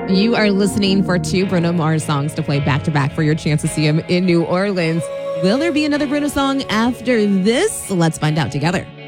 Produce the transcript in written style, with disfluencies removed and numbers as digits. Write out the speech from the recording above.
You are listening for 2 Bruno Mars songs to play back-to-back for your chance to see him in New Orleans. Will there be another Bruno song after this? Let's find out together.